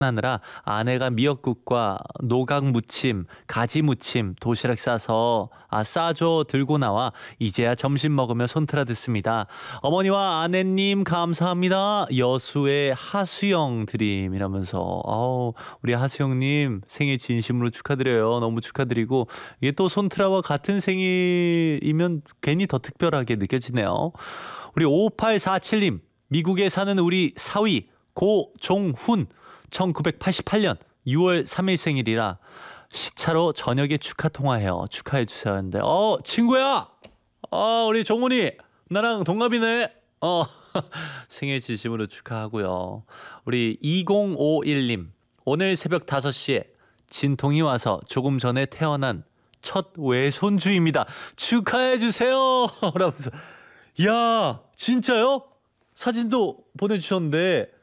하느라 아내가 미역국과 노각무침, 가지무침, 도시락 싸줘 들고 나와 이제야 점심 먹으며 손틀어 듣습니다. 어머니와 아내님 감사합니다. 여수의 하수영 드림 이러면서 우리 하수영님 생일 진심으로 축하드려요. 너무 축하드리고 이게 또 손트라와 같은 생일이면 괜히 더 특별하게 느껴지네요. 우리 5847님 미국에 사는 우리 사위 고종훈 1988년 6월 3일 생일이라 시차로 저녁에 축하 통화해요. 축하해 주세요 했는데 친구야 우리 종훈이 나랑 동갑이네. 생일 진심으로 축하하고요. 우리 2051님 오늘 새벽 5시에 진통이 와서 조금 전에 태어난 첫 외손주입니다. 축하해 주세요 라면서 야 진짜요? 사진도 보내주셨는데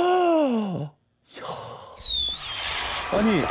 아니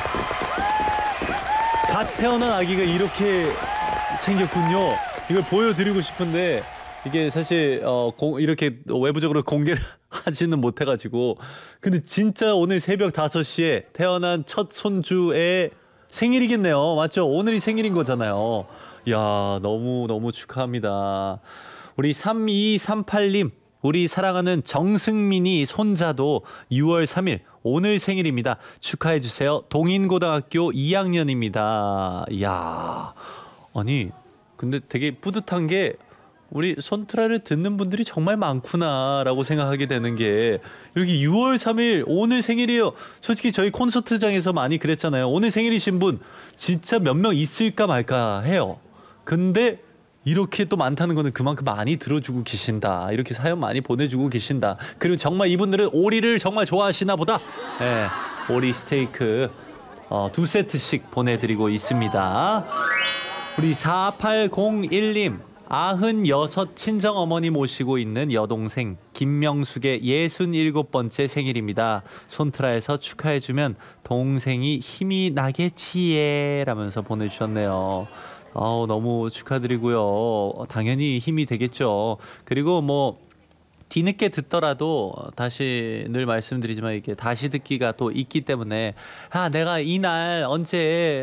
갓 태어난 아기가 이렇게 생겼군요. 이걸 보여드리고 싶은데 이게 사실 이렇게 외부적으로 공개를 하지는 못해가지고 근데 진짜 오늘 새벽 5시에 태어난 첫 손주의 생일이겠네요. 맞죠? 오늘이 생일인 거잖아요. 야 너무 축하합니다. 우리 3238님 우리 사랑하는 정승민이 손자도 6월 3일 오늘 생일입니다. 축하해 주세요. 동인고등학교 2학년입니다. 이야 아니 근데 되게 뿌듯한 게 우리 손트라를 듣는 분들이 정말 많구나라고 생각하게 되는 게 이렇게 6월 3일 오늘 생일이에요. 솔직히 저희 콘서트장에서 많이 그랬잖아요. 오늘 생일이신 분 진짜 몇 명 있을까 말까 해요. 근데 이렇게 또 많다는 거는 그만큼 많이 들어주고 계신다. 이렇게 사연 많이 보내주고 계신다. 그리고 정말 이분들은 오리를 정말 좋아하시나 보다. 네, 오리 스테이크 2세트씩 보내드리고 있습니다. 우리 4801님 96 친정어머니 모시고 있는 여동생 김명숙의 67번째 생일입니다. 손트라에서 축하해주면 동생이 힘이 나겠지예 라면서 보내주셨네요. 너무 축하드리고요. 당연히 힘이 되겠죠. 그리고 뭐 뒤늦게 듣더라도 다시 늘 말씀드리지만 이게 다시 듣기가 또 있기 때문에 내가 이날 언제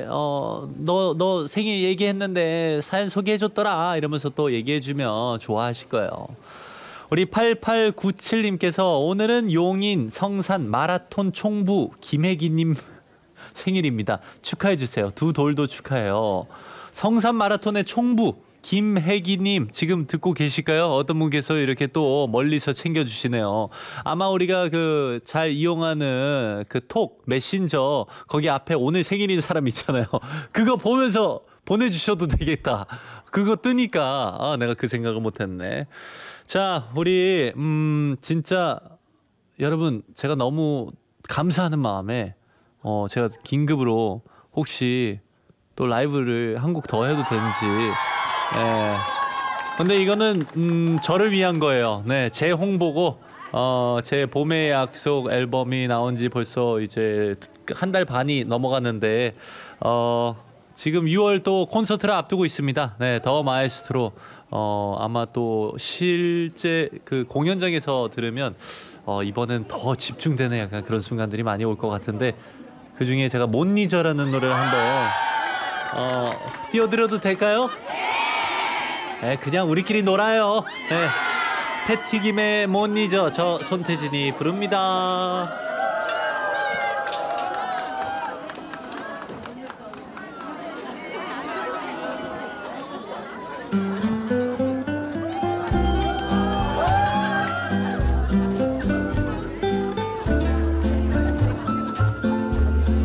너 생일 얘기했는데 사연 소개해줬더라 이러면서 또 얘기해주면 좋아하실 거예요. 우리 8897님께서 오늘은 용인 성산 마라톤 총부 김혜기님 생일입니다. 축하해주세요. 두 돌도 축하해요. 성산 마라톤의 총부 김혜기님 지금 듣고 계실까요? 어떤 분께서 이렇게 또 멀리서 챙겨주시네요. 아마 우리가 그 잘 이용하는 그 톡 메신저 거기 앞에 오늘 생일인 사람 있잖아요. 그거 보면서 보내주셔도 되겠다. 그거 뜨니까 내가 그 생각을 못했네. 자 우리 진짜 여러분 제가 너무 감사하는 마음에 제가 긴급으로 혹시 또 라이브를 한 곡 더 해도 되는지. 네. 근데 이거는 저를 위한 거예요. 네, 제 홍보고 제 봄의 약속 앨범이 나온 지 벌써 이제 한 달 반이 넘어갔는데 지금 6월 또 콘서트를 앞두고 있습니다. 네, 더 마에스트로 아마 또 실제 그 공연장에서 들으면 이번엔 더 집중되는 약간 그런 순간들이 많이 올 것 같은데 그 중에 제가 못 잊어라는 노래를 한번 띄워드려도 될까요? 네, 그냥 우리끼리 놀아요. 네, 패티김의 못 잊어 저 손태진이 부릅니다.